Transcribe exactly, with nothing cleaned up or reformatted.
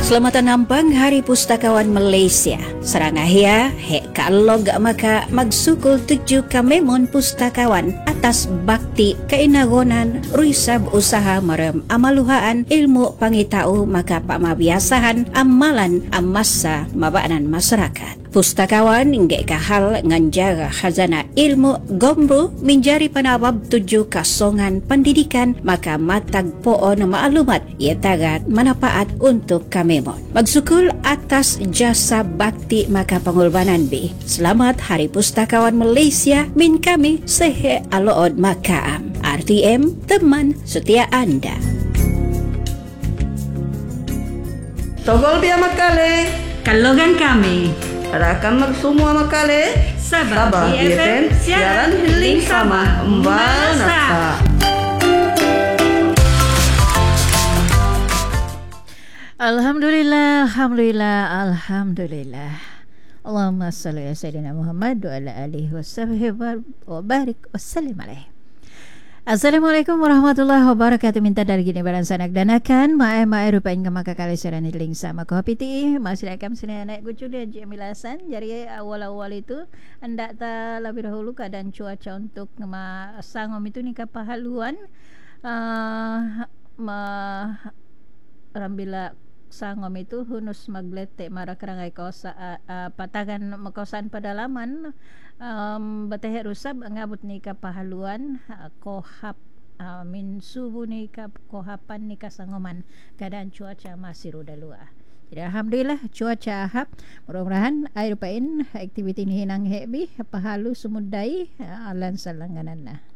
Selamat nampang Hari Pustakawan Malaysia. Sarangahia, he kalog maka magsukol tuju kamemon pustakawan atas bakti kainagonan ruisab usaha marem amaluhaan ilmu pangitao maka pamabiasahan amalan amasa mabaanan masyarakat. Pustakawan inggay kahal nganjaga khazana ilmu gombro menjadi panabab tuju kasongan pendidikan maka matagpoon na maalumat iatagat manapaat untuk kamemon. Magsukul atas jasa bakti maka pangulbanan bi. Selamat Hari Pustakawan Malaysia min kami sehe alood makaam. R T M, teman setia anda. Togol biya makale. Kalogan kami. Rakan magsumua makale. Sabah Sabah B F M, siaran healing sama Mbak Nasa. Alhamdulillah, Alhamdulillah, Alhamdulillah. Allahumma salli ala Sayyidina Muhammad wa ala alihi wa sahbihi wa barik wa sallim alaihi. Assalamualaikum warahmatullahi wabarakatuh. Minta dari gini barang sanak danakan Mae mae rupain ke maka kali serani ling sama ko piti masih rekam sini naik gucu dia jamilasan. Jadi awal-awal itu hendak ta lebih dahulu keadaan cuaca untuk ngema sangom itu ni kapahaluan uh, ma rambila sangom itu hunus maglete mara kerangai kosa uh, uh, patagan makosan pedalaman um, bateh rusab ngabut ni kapahaluan uh, kohap uh, min subuh ni kap kohapan ni kasangoman keadaan cuaca masih ruda luar. Jadi alhamdulillah cuaca ahap, mudah-mudahan air pain aktiviti ni hinang hebi pahalu sumudai uh, alan salanganan.